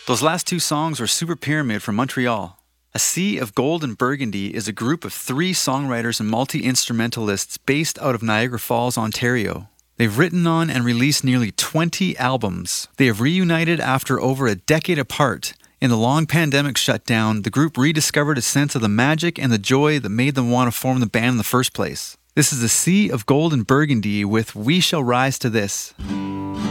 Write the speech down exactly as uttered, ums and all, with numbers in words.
Those last two songs were Super Pyramid from Montreal. A Sea of Gold and Burgundy is a group of three songwriters and multi-instrumentalists based out of Niagara Falls, Ontario. They've written on and released nearly twenty albums. They have reunited after over a decade apart. In the long pandemic shutdown, the group rediscovered a sense of the magic and the joy that made them want to form the band in the first place. This is A Sea of Gold and Burgundy with We Shall Rise to This.